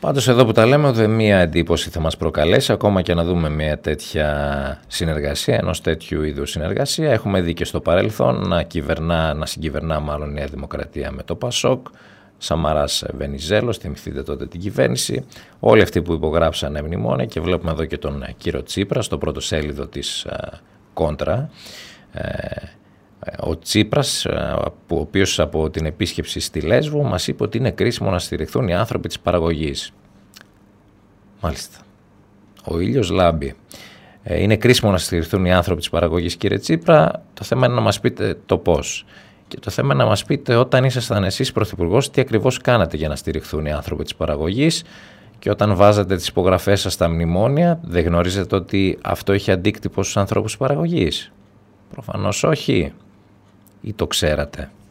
Πάντως εδώ που τα λέμε, ούτε μία εντύπωση θα μας προκαλέσει, ακόμα και να δούμε μια τέτοια συνεργασία, ενός τέτοιου είδους συνεργασία. Έχουμε δει και στο παρελθόν να συγκυβερνά μάλλον η Νέα Δημοκρατία με το Πασόκ, Σαμαράς Βενιζέλος, θυμηθείτε τότε την κυβέρνηση, όλοι αυτοί που υπογράψανε μνημόνια, και βλέπουμε εδώ και τον κύριο Τσίπρα στο πρώτο σέλιδο της Κόντρα. Ο Τσίπρας, ο οποίος από την επίσκεψη στη Λέσβο μας είπε ότι είναι κρίσιμο να στηριχθούν οι άνθρωποι της παραγωγής. Μάλιστα. Ο ήλιος λάμπει. Είναι κρίσιμο να στηριχθούν οι άνθρωποι της παραγωγής, κύριε Τσίπρα. Το θέμα είναι να μας πείτε το πώς. Και το θέμα είναι να μας πείτε, όταν ήσασταν εσείς πρωθυπουργός, τι ακριβώς κάνατε για να στηριχθούν οι άνθρωποι της παραγωγής, και όταν βάζατε τις υπογραφές σας στα μνημόνια, δεν γνωρίζετε ότι αυτό έχει αντίκτυπο στους ανθρώπους της παραγωγής? Προφανώς όχι. Ή το ξέρατε?